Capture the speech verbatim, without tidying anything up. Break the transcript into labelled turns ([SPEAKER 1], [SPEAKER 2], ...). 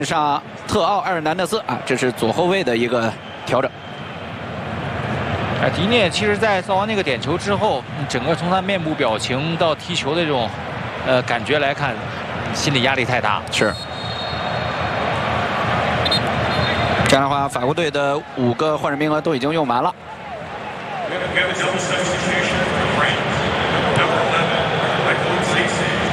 [SPEAKER 1] 上特奥埃尔南德斯啊，这是左后卫的一个调整。
[SPEAKER 2] 哎，迪涅其实，在造完那个点球之后，整个从他面部表情到踢球的这种呃感觉来看，心理压力太大。
[SPEAKER 1] 是。这样的话，法国队的五个换人名额都已经用完了。